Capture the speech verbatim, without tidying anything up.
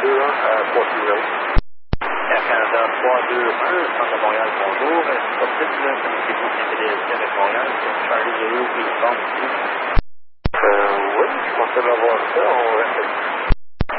deux un à trois six zéro. Air Canada trois deux un, centre de Montréal, bonjour. Est-ce possible de communiquer pour Fidélité avec Montréal? Charlie Zulu, puis bon. Euh, oui, je pensais l'avoir ça, on reste